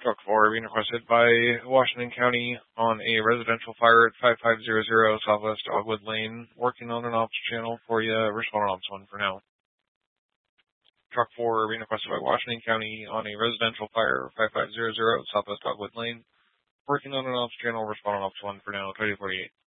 Truck 4 being requested by Washington County on a residential fire at 5500 Southwest Dogwood Lane. Working on an ops channel for you. Respond on ops 1 for now. Truck 4 being requested by Washington County on a residential fire at 5500 Southwest Dogwood Lane. Working on an ops channel. Respond on ops 1 for now. 3048.